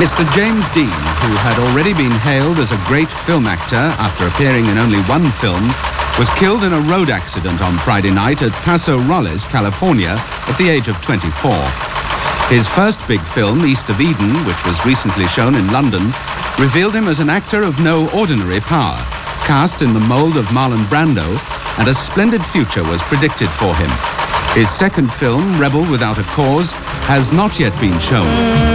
Mr. James Dean, who had already been hailed as a great film actor after appearing in only one film, was killed in a road accident on Friday night at Paso Robles, California, at the age of 24. His first big film, East of Eden, which was recently shown in London, revealed him as an actor of no ordinary power, cast in the mold of Marlon Brando, and a splendid future was predicted for him. His second film, Rebel Without a Cause, has not yet been shown.